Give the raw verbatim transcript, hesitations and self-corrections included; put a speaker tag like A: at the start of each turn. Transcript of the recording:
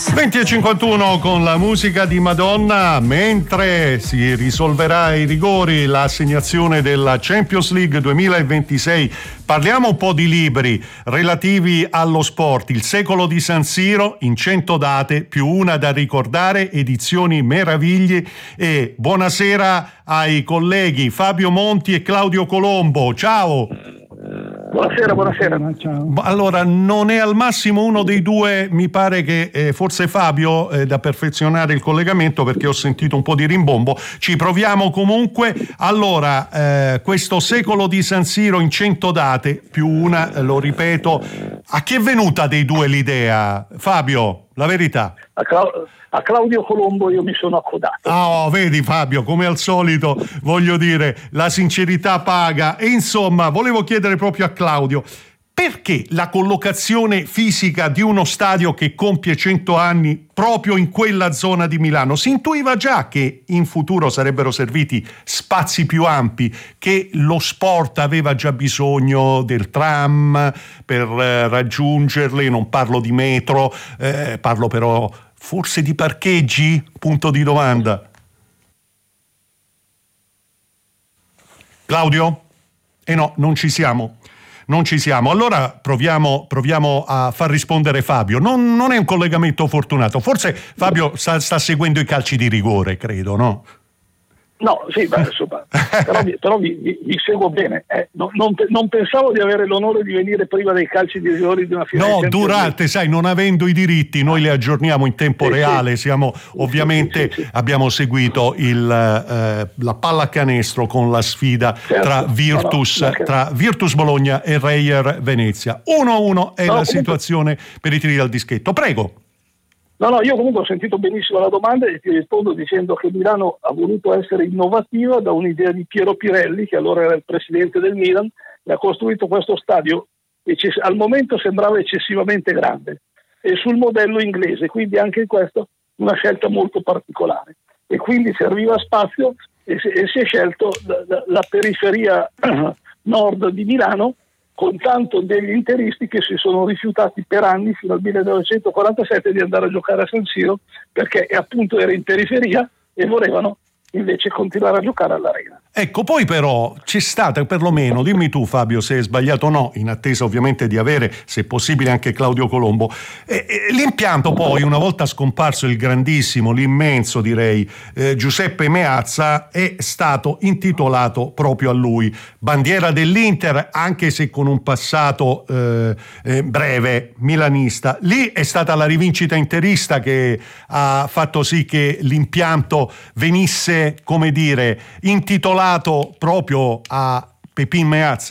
A: venti e cinquantuno con la musica di Madonna, mentre si risolverà ai rigori l'assegnazione della Champions League duemilaventisei. Parliamo un po' di libri relativi allo sport. Il secolo di San Siro in cento date più una da ricordare, edizioni Meraviglie. E buonasera ai colleghi Fabio Monti e Claudio Colombo. Ciao.
B: Buonasera, buonasera.
A: Ciao. Allora, non è al massimo uno dei due, mi pare che eh, forse Fabio, eh, da perfezionare il collegamento, perché ho sentito un po' di rimbombo. Ci proviamo comunque. Allora, eh, questo secolo di San Siro in cento date più una, eh, lo ripeto, a chi è venuta dei due l'idea? Fabio, la verità.
B: A, Cla- a Claudio Colombo io mi sono accodato.
A: Oh, vedi Fabio, come al solito, voglio dire, la sincerità paga. E insomma, volevo chiedere proprio a Claudio, perché la collocazione fisica di uno stadio che compie cento anni proprio in quella zona di Milano? Si intuiva già che in futuro sarebbero serviti spazi più ampi, che lo sport aveva già bisogno del tram per eh, raggiungerli, non parlo di metro, eh, parlo però forse di parcheggi? Punto di domanda. Claudio? Eh no, non ci siamo. Non ci siamo. Allora proviamo, proviamo a far rispondere Fabio. Non, non è un collegamento fortunato. Forse Fabio sta, sta seguendo i calci di rigore, credo, no?
B: No, sì, beh, insomma, però, però vi, vi, vi seguo bene. Eh. Non, non, non pensavo di avere l'onore di venire prima dei calci di rigore di una finale.
A: No, durante, sai, non avendo i diritti, noi li aggiorniamo in tempo sì, reale. Sì. Siamo ovviamente sì, sì, sì. Abbiamo seguito il, eh, la pallacanestro con la sfida certo. tra Virtus, no, no, tra Virtus Bologna e Reyer Venezia. uno a uno è no, la comunque... situazione per i tiri dal dischetto. Prego.
B: No, no, io comunque ho sentito benissimo la domanda e ti rispondo dicendo che Milano ha voluto essere innovativa da un'idea di Piero Pirelli, che allora era il presidente del Milan, e ha costruito questo stadio che al momento sembrava eccessivamente grande e sul modello inglese, quindi anche in questo una scelta molto particolare. E quindi serviva spazio e si, e si è scelto la, la, la periferia nord di Milano, con tanto degli interisti che si sono rifiutati per anni, fino al millenovecentoquarantasette, di andare a giocare a San Siro, perché appunto era in periferia e volevano invece continuare a giocare all'Arena.
A: Ecco, poi però c'è stata perlomeno, dimmi tu Fabio se è sbagliato o no, in attesa ovviamente di avere, se possibile, anche Claudio Colombo, eh, eh, l'impianto poi, una volta scomparso il grandissimo, l'immenso direi, eh, Giuseppe Meazza, è stato intitolato proprio a lui. Bandiera dell'Inter, anche se con un passato eh, eh, breve, milanista. Lì è stata la rivincita interista che ha fatto sì che l'impianto venisse, come dire, intitolato proprio a Pepin Meazza.